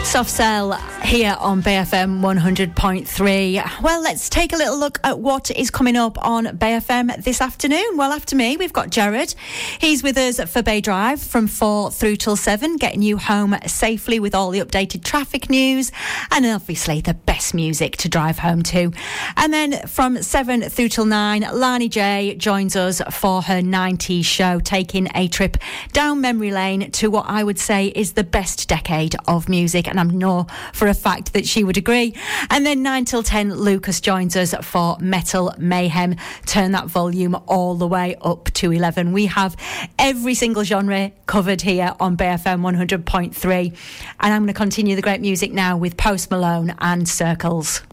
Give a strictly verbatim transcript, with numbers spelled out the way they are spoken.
Soft Cell here on Bay F M one hundred point three. Well, let's take a little look at what is coming up on Bay F M this afternoon. Well, after me, we've got Jared. He's with us for Bay Drive from four through till seven, getting you home safely with all the updated traffic news and obviously the best music to drive home to. And then from seven through till nine, Lani J joins us for her nineties show, taking a trip down memory lane to what I would say is the best decade of music. And I know for a fact that she would agree. And then nine till ten, Lucas joins us for Metal Mayhem. Turn that volume all the way up to eleven. We have every single genre covered here on Bay F M one hundred point three. And I'm going to continue the great music now with Post Malone and Circles.